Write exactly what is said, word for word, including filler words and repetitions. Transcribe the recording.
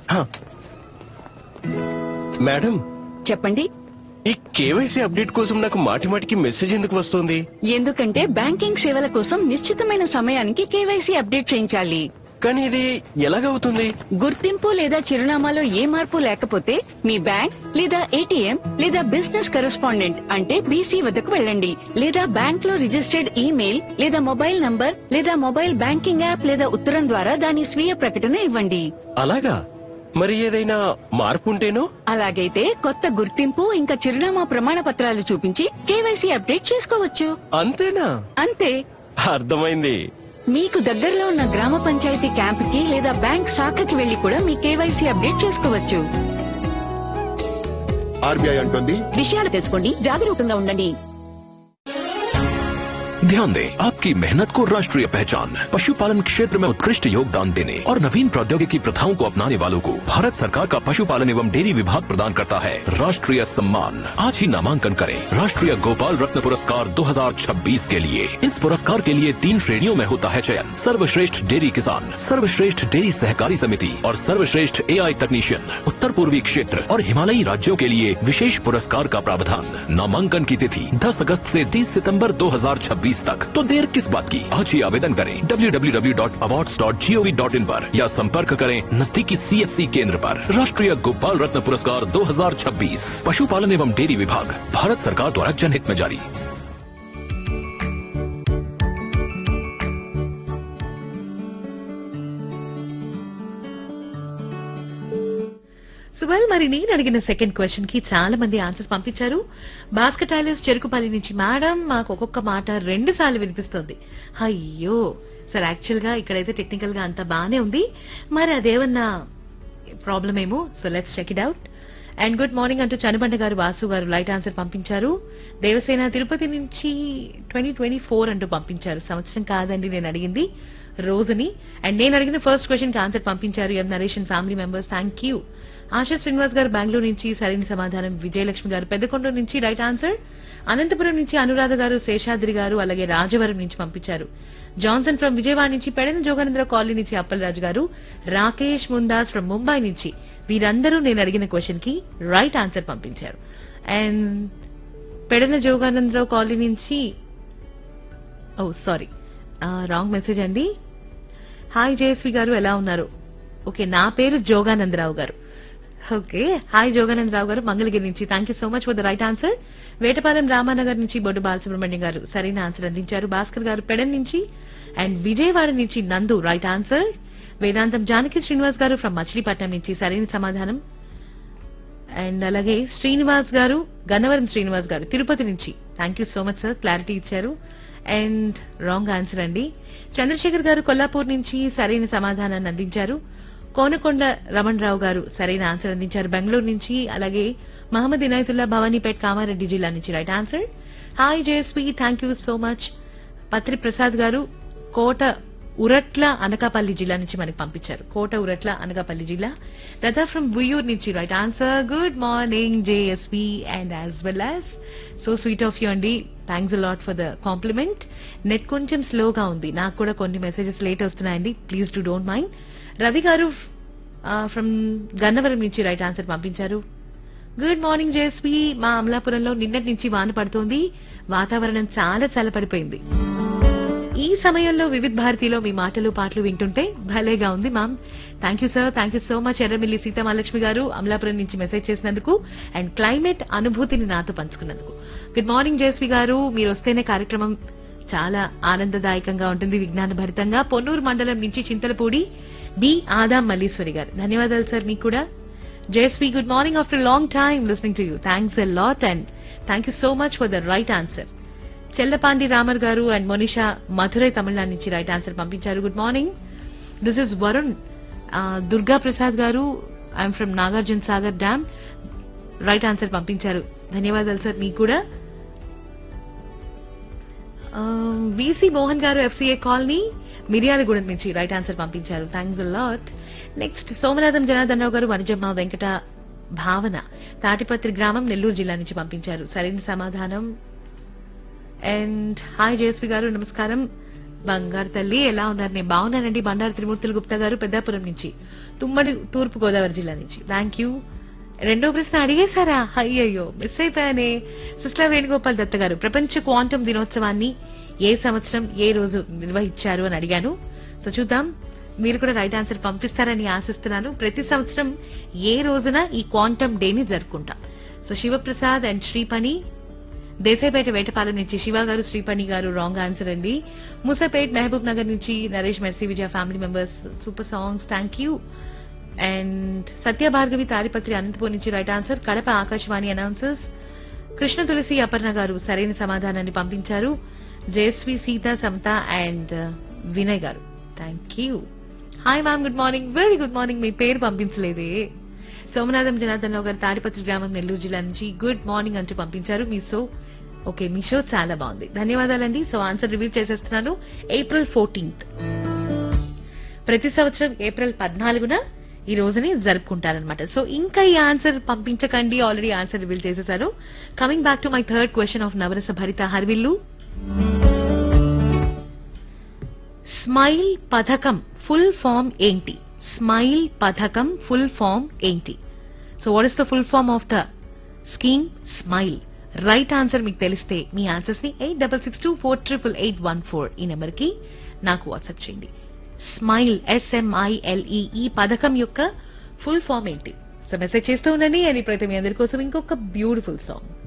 హ. మేడం, చెప్పండి. ఈ కేవైసీ అప్డేట్ కోసం నాకు మాటి మాటికి మెసేజ్ ఎందుకు వస్తుంది? ఎందుకంటే బ్యాంకింగ్ సేవల కోసం నిశ్చితమైన సమయానికి కేవైసీ అప్డేట్ చేయించాలి. కానీ ఇది ఎలాగవుతుంది? గుర్తింపు లేదా చిరునామాలో ఏ మార్పు లేకపోతే మీ బ్యాంక్ లేదా ఏటీఎం లేదా బిజినెస్ కరెస్పాండెంట్ అంటే బీసీ వద్దకు వెళ్ళండి, లేదా బ్యాంక్ లో రిజిస్టర్డ్ ఈమెయిల్ లేదా మొబైల్ నంబర్ లేదా మొబైల్ బ్యాంకింగ్ యాప్ లేదా ఉత్తరం ద్వారా దాని స్వీయ ప్రకటన ఇవ్వండి. అలాగా? మరి ఏదైనా మార్పు ఉంటేనో? అలాగైతే కొత్త గుర్తింపు ఇంకా చిరునామా ప్రమాణ పత్రాలు చూపించి కేవైసీ అప్డేట్ చేసుకోవచ్చు. అంతేనా? అంతే. అర్థమైంది. మీకు దగ్గరలో ఉన్న గ్రామ పంచాయతీ క్యాంపుకి లేదా బ్యాంక్ శాఖకి వెళ్లి కూడా మీ కేవైసీ అప్డేట్ చేసుకోవచ్చు. ఆర్బీఐ అంటుంది, విషయాలు తెలుసుకోండి, జాగరూకంగా ఉండండి. ध्यान दें, आपकी मेहनत को राष्ट्रीय पहचान, पशुपालन क्षेत्र में उत्कृष्ट योगदान देने और नवीन प्रौद्योगिकी प्रथाओं को अपनाने वालों को भारत सरकार का पशुपालन एवं डेयरी विभाग प्रदान करता है राष्ट्रीय सम्मान। आज ही नामांकन करें राष्ट्रीय गोपाल रत्न पुरस्कार दो हज़ार छब्बीस के लिए। इस पुरस्कार के लिए तीन श्रेणियों में होता है चयन: सर्वश्रेष्ठ डेयरी किसान, सर्वश्रेष्ठ डेयरी सहकारी समिति और सर्वश्रेष्ठ एआई तकनीशियन। उत्तर पूर्वी क्षेत्र और हिमालयी राज्यों के लिए विशेष पुरस्कार का प्रावधान। नामांकन की तिथि दस अगस्त से तीस सितंबर दो हज़ार छब्बीस तक। तो देर किस बात की, आज ही आवेदन करें W W W dot awards dot G O V dot in पर या संपर्क करें नजदीकी सीएससी केंद्र पर। राष्ट्रीय गोपाल रत्न पुरस्कार दो हज़ार छब्बीस पशुपालन एवं डेयरी विभाग, भारत सरकार द्वारा जनहित में जारी। సుబల్, మరి నేను అడిగిన సెకండ్ క్వశ్చన్ కి చాలా మంది ఆన్సర్స్ పంపించారు. భాస్కర్ టైలర్స్ చెరుకుపల్లి నుంచి, మేడం మాకు ఒక్కొక్క మాట రెండు సార్లు వినిపిస్తుంది. అయ్యో సార్, యాక్చువల్ గా ఇక్కడైతే టెక్నికల్ గా అంతా బానే ఉంది, మరి అదేమన్నా ప్రాబ్లం ఏమో. So let's check it out. And good morning అంటూ చనుబండ గారు, వాసు గారు రైట్ ఆన్సర్ పంపించారు. దేవసేన తిరుపతి నుంచి ట్వంటీ ట్వంటీ ఫోర్ అంటూ పంపించారు. సంవత్సరం కాదండి నేను అడిగింది, రోజుని. అండ్ నేను అడిగిన ఫస్ట్ క్వశ్చన్ కి ఆన్సర్ పంపించారు ఎం Naresh and family members, thank you. ASHA Srinivas గారు బెంగళూరు నుంచి సరైన సమాధానం. విజయలక్ష్మి గారు పెద్దకొండ నుంచి రైట్ ఆన్సర్. అనంతపురం నుంచి అనురాధ గారు, శేషాద్రి గారు, అలాగే రాజవరం నుంచి పంపించారు. జాన్సన్ ఫ్రం విజయవాడ నుంచి, పెడన జోగానందరావు కాలనీ నుంచి అప్పలరాజు గారు, రాకేష్ ముందాస్ ఫ్రం ముంబై నుంచి, వీరందరూ నేను అడిగిన క్వశ్చన్ కి రైట్ ఆన్సర్ పంపించారు. అండ్ పెడన జోగానందరావు కాలనీ నుంచి, ఓ సారీ రాంగ్ మెసేజ్ అండి. హాయ్ జయశ్రీ గారు, ఎలా ఉన్నారు? ఓకే, నా పేరు జోగానందరావు గారు. ఓకే, హాయ్ జోగానందరావు గారు, మంగళగిరి నుంచి, thank you so much for the right answer. Vetapalem Ramanagar నుంచి బొడ్డు బాలసుబ్రహ్మణ్యం గారు సరైన ఆన్సర్ అందించారు. భాస్కర్ గారు పెడన్ నుంచి అండ్ విజయవాడ నుంచి నందు రైట్ ఆన్సర్. వేదాంతం జానకి శ్రీనివాస్ గారు ఫ్రం మచిలీపట్నం నుంచి సరైన సమాధానం. అండ్ అలాగే శ్రీనివాస్ గారు, గన్నవరం శ్రీనివాస్ గారు తిరుపతి నుంచి, thank you so much sir, clarity ఇచ్చారు. అండ్ రాంగ్ ఆన్సర్ అండి. చంద్రశేఖర్ గారు కొల్లాపూర్ నుంచి సరైన సమాధానాన్ని అందించారు. కోనకొండ రమణ్ రావు గారు సరైన ఆన్సర్ అందించారు బెంగళూరు నుంచి. అలాగే మహమ్మద్ ఇనాయతుల్లా భవానీపేట్ కామారెడ్డి జిల్లా నుంచి right answer. Hi Jayashree, thank you so much. పత్రి ప్రసాద్ గారు కోట ఉరట్ల అనకాపల్లి జిల్లా నుంచి మనకి పంపించారు. కోట ఉరట్ల అనకాపల్లి జిల్లా. లతా ఫ్రమ్ బుయూర్ నుంచి right answer. Good morning JSP and as well as so sweet of you అండి, thanks a lot for the complement. Net కొంచెం స్లోగా ఉంది, నాకు కూడా కొన్ని మెసేజెస్ లేట్ వస్తున్నాయండి, please do don't mind. Ravi గారు ఫ్రమ్ గన్నవరం నుంచి రైట్ ఆన్సర్ పంపించారు. గుడ్ మార్నింగ్ జేఎస్పీ, మా అమలాపురంలో నిన్నటి నుంచి వాన పడుతోంది, వాతావరణం చాలా చల్లపడిపోయింది. ఈ సమయంలో వివిధ్ భారతిలో మీ మాటలు పాటలు వింటుంటే భలేగా ఉంది ma'am. Thank you sir, thank you so much. Erramilli Sitamahalakshmi గారు అమలాపురం నుంచి మెసేజ్ చేసినందుకు అండ్ క్లైమేట్ అనుభూతిని నాతో పంచుకున్నందుకు. గుడ్ మార్నింగ్ జయశ్రీ గారు, మీరు వస్తేనే కార్యక్రమం చాలా ఆనందదాయకంగా ఉంటుంది, విజ్ఞాన భరితంగా. పొన్నూరు మండలం నుంచి చింతలపూడి బి ఆదాం మల్లీశ్వరి గారు, ధన్యవాదాలు సార్ మీకు కూడా. Jayashree, good morning after long time listening to you, thanks a lot and thank you so much for the right answer. Chellapandi Ramar గారు అండ్ మోనిషా మధురై తమిళనాడు నుంచి రైట్ ఆన్సర్ పంపించారు. Good morning, this is Varun. Durga Prasad గారు, I'm from Nagarjuna Sagar dam, right answer పంపించారు. ధన్యవాదాలు sir మీకు కూడా. BC Mohan గారు FCA colony Miryalagudem నుంచి రైట్ ఆన్సర్ పంపించారు. Thanks a lot. Next Somanatham Janardhan Rao గారు, వనజమ్మ వెంకట భావన తాటిపత్రి గ్రామం నెల్లూరు జిల్లా నుంచి పంపించారు సరైన సమాధానం. అండ్ హాయ్ జయశ్రీ గారు, నమస్కారం. బంగారు తల్లి ఎలా ఉన్నారు? నేను బాగున్నానండి. బండారు త్రిమూర్తులు గుప్తా గారు పెద్దాపురం నుంచి, తుమ్మడి తూర్పు గోదావరి జిల్లా నుంచి. Thank you. రెండో ప్రశ్న అడిగేశారా? అయ్యయ్యో మిస్ అయిపోయానే. సిస్టర్ వేణుగోపాల్ దత్త గారు, ప్రపంచ క్వాంటం దినోత్సవాన్ని ఏ సంవత్సరం ఏ రోజు నిర్వహించారు అని అడిగాను. సో చూద్దాం, మీరు కూడా రైట్ ఆన్సర్ పంపిస్తారని ఆశిస్తున్నాను. ప్రతి సంవత్సరం ఏ రోజున ఈ క్వాంటమ్ డేని జరుపుకుంటాం. సో శివప్రసాద్ అండ్ శ్రీపణి దేశాయిపేట వేటపాలెం నుంచి శివ గారు, శ్రీపణి గారు రాంగ్ ఆన్సర్ అండి. ముసాపేట్ మహబూబ్ నగర్ నుంచి Naresh mercy Vijaya family members, super songs, thank you. And సత్య భార్గవి తాడిపత్రి అనంతపూర్ నుంచి right answer. Kadapa Akashvani announcers Krishna తులసి అపర్ణ గారు సరైన సమాధానాన్ని పంపించారు. జయశ్రీ, సీత, సమత అండ్ వినయ్ గారు, thank you. Hi ma'am, good morning. Very good morning. మీ పేరు పంపించలేదే. సోమనాథం జనార్దన్ రావు గారు తాడిపత్రి గ్రామం, నెల్లూరు జిల్లా నుంచి గుడ్ మార్నింగ్ అంటూ పంపించారు. మీ షో ఓకే, మీ షో చాలా బాగుంది, ధన్యవాదాలండి. సో ఆన్సర్ రివీల్ చేసేస్తున్నాను. ఏప్రిల్ ఫోర్టీన్త్ ప్రతి సంవత్సరం ఏప్రిల్ పద్నాలుగున ఈ రోజుని జరుపుకుంటారనమాట. సో ఇంకా ఈ ఆన్సర్ పంపించకండి, ఆల్రెడీ ఆన్సర్ రివీల్ చేసేసారు. Coming back to my third question of నవరస భరిత హర్విల్లు. స్మైల్ పథకం ఫుల్ ఫామ్ ఏంటి? స్మైల్ పథకం ఫుల్ ఫామ్ ఏంటి? So what is the full form of the scheme smile? Right answer మీకు తెలిస్తే మీ ఆన్సర్స్ ని eight double six two four triple eight one four ఈ number కి నాకు వాట్సాప్ చేయండి. స్మైల్, ఎస్ఎంఐఎల్ఈ, ఈ పథకం యొక్క ఫుల్ ఫామ్ ఏంటి? సో మెసేజ్ చేస్తూ ఉండండి. అండ్ ఇప్పుడైతే మీ అందరి కోసం ఇంకొక బ్యూటిఫుల్ సాంగ్.